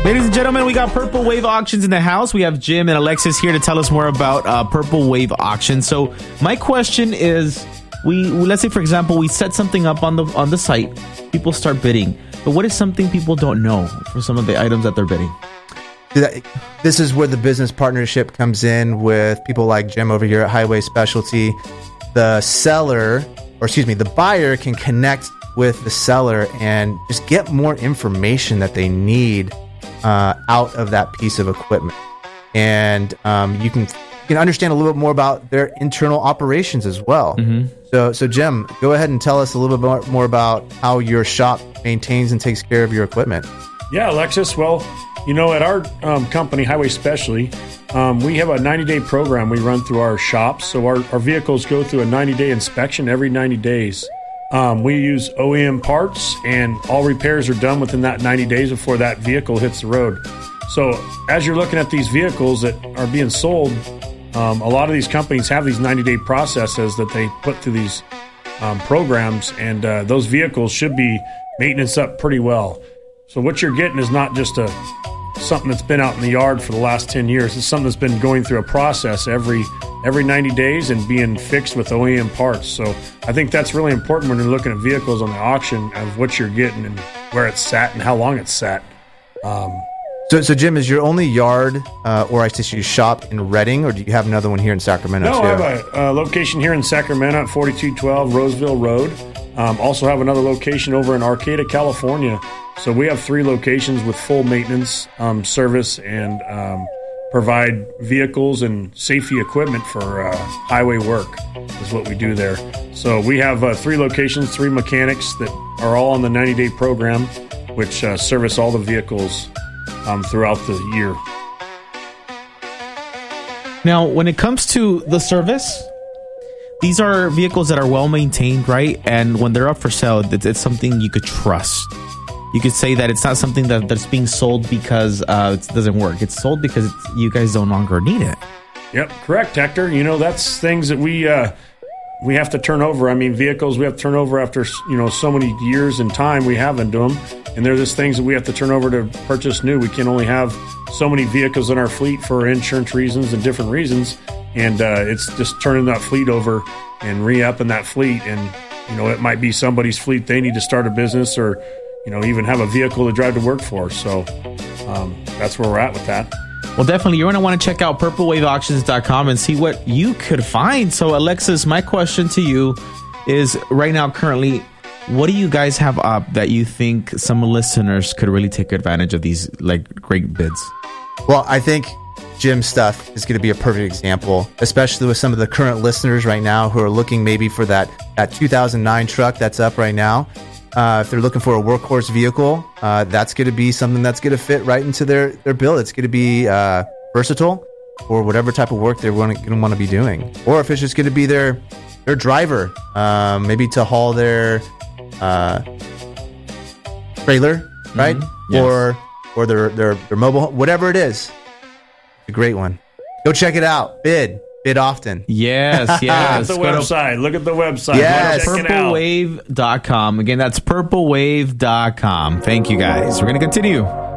Ladies and gentlemen, we got Purple Wave Auctions in the house. We have Jim and Alexis here to tell us more about Purple Wave Auctions. So my question is, let's say, for example, we set something up on the site. People start bidding. But what is something people don't know for some of the items that they're bidding? This is where the business partnership comes in with people like Jim over here at Highway Specialty. The buyer can connect with the seller and just get more information that they need out of that piece of equipment. And you can understand a little bit more about their internal operations as well. Mm-hmm. So Jim, go ahead and tell us a little bit more about how your shop maintains and takes care of your equipment. Yeah, Alexis. Well, at our company, Highway Specialty, we have a 90-day program we run through our shops. So our vehicles go through a 90-day inspection every 90 days. We use OEM parts, and all repairs are done within that 90 days before that vehicle hits the road. So as you're looking at these vehicles that are being sold, a lot of these companies have these 90-day processes that they put through these programs, and those vehicles should be maintenance up pretty well. So what you're getting is not just something that's been out in the yard for the last 10 years. It's something that's been going through a process every 90 days and being fixed with OEM parts. So I think that's really important when you're looking at vehicles on the auction of what you're getting and where it's sat and how long it's sat. So Jim, is your only yard, or I should shop in Redding, or do you have another one here in Sacramento? No, I have a location here in Sacramento at 4212 Roseville Road. Also have another location over in Arcata, California. So we have 3 locations with full maintenance, service, and provide vehicles and safety equipment for highway work is what we do there. So we have 3 locations, 3 mechanics that are all on the 90-day program, which service all the vehicles throughout the year. Now, when it comes to the service, these are vehicles that are well maintained, right? And when they're up for sale, it's something you could trust. You could say that it's not something that's being sold because it doesn't work. It's sold because you guys no longer need it. Yep, correct, Hector. That's things that we have to turn over. I mean, vehicles we have to turn over after so many years and time we have into them, and they're just things that we have to turn over to purchase new. We can only have so many vehicles in our fleet for insurance reasons and different reasons, and it's just turning that fleet over and re-upping that fleet. And it might be somebody's fleet they need to start a business or even have a vehicle to drive to work for. So that's where we're at with that. Well, definitely, you're going to want to check out purplewaveauctions.com and see what you could find. So, Alexis, my question to you is right now, currently, what do you guys have up that you think some listeners could really take advantage of these great bids? Well, I think Jim's stuff is going to be a perfect example, especially with some of the current listeners right now who are looking maybe for that 2009 truck that's up right now. If they're looking for a workhorse vehicle, that's going to be something that's going to fit right into their bill. It's going to be versatile for whatever type of work they're going to want to be doing. Or if it's just going to be their driver, maybe to haul their trailer, right? Mm-hmm. Yes. Or their mobile, whatever it is. It's a great one. Go check it out. Bid often. Yes. Look at the website. Yes. Purplewave.com. Again, that's purplewave.com. Thank you, guys. We're going to continue.